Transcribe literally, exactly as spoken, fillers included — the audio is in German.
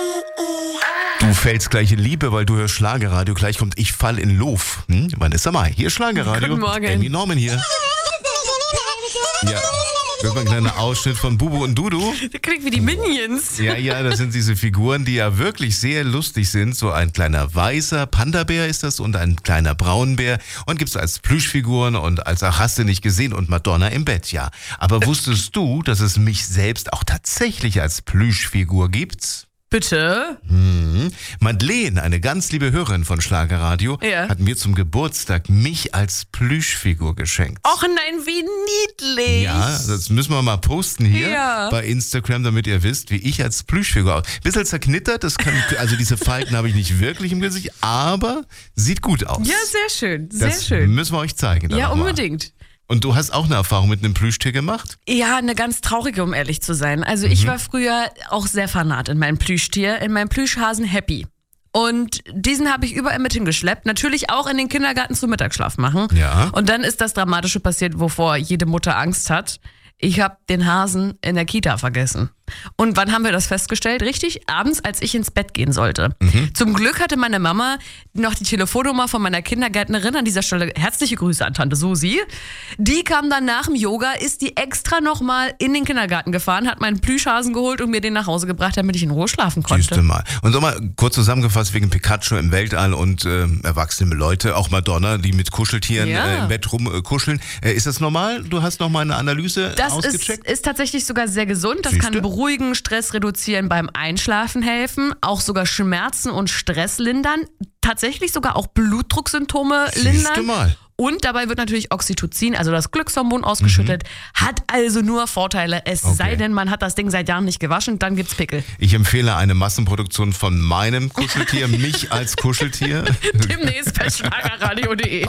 Du fällst gleich in Liebe, weil du hörst Schlagerradio. Gleich kommt Ich fall in Loof. Hm? Vanessa Mai, hier Schlagerradio. Guten Morgen. Amy Norman hier. Ja, das war ein kleiner Ausschnitt von Bubu und Dudu. Der klingt wie die Minions. Ja, ja, das sind diese Figuren, die ja wirklich sehr lustig sind. So ein kleiner weißer Panda-Bär ist das und ein kleiner Braunbär. Und gibt's als Plüschfiguren und als Ach, hast du nicht gesehen und Madonna im Bett, ja. Aber wusstest du, dass es mich selbst auch tatsächlich als Plüschfigur gibt? Bitte? Hm. Madeleine, eine ganz liebe Hörerin von Schlagerradio, Ja. hat mir zum Geburtstag mich als Plüschfigur geschenkt. Och nein, wie niedlich. Ja, das müssen wir mal posten hier Ja. bei Instagram, damit ihr wisst, wie ich als Plüschfigur aus. Bisschen zerknittert, das kann, also diese Falten habe ich nicht wirklich im Gesicht, aber sieht gut aus. Ja, sehr schön, sehr das schön. müssen wir euch zeigen. dann Ja, noch mal. unbedingt. Und du hast auch eine Erfahrung mit einem Plüschtier gemacht? Ja, eine ganz traurige, um ehrlich zu sein. Also ich war früher auch sehr fanat in meinem Plüschtier, in meinem Plüschhasen Happy. Und diesen habe ich überall mit hingeschleppt. Natürlich auch in den Kindergarten zum Mittagsschlaf machen. Ja. Und dann ist das Dramatische passiert, wovor jede Mutter Angst hat. Ich habe den Hasen in der Kita vergessen. Und wann haben wir das festgestellt? Richtig, abends, als ich ins Bett gehen sollte. Mhm. Zum Glück hatte meine Mama noch die Telefonnummer von meiner Kindergärtnerin. An dieser Stelle herzliche Grüße an Tante Susi. Die kam dann nach dem Yoga, ist die extra nochmal in den Kindergarten gefahren, hat meinen Plüschhasen geholt und mir den nach Hause gebracht, damit ich in Ruhe schlafen Siehste konnte. mal. Und sag mal, kurz zusammengefasst wegen Pikachu im Weltall und äh, erwachsene Leute, auch Madonna, die mit Kuscheltieren Ja. äh, im Bett rumkuscheln. Äh, ist das normal? Du hast noch mal eine Analyse Das ist, ausgecheckt? ist tatsächlich sogar sehr gesund. Das Siehste? kann beruhigen, Stress reduzieren, beim Einschlafen helfen, auch sogar Schmerzen und Stress lindern, tatsächlich sogar auch Blutdrucksymptome Siehste lindern. mal. Und dabei wird natürlich Oxytocin, also das Glückshormon, ausgeschüttet. Hat also nur Vorteile. Es Okay. sei denn, man hat das Ding seit Jahren nicht gewaschen, dann gibt's Pickel. Ich empfehle eine Massenproduktion von meinem Kuscheltier, mich als Kuscheltier. Demnächst bei schlagerradio punkt de.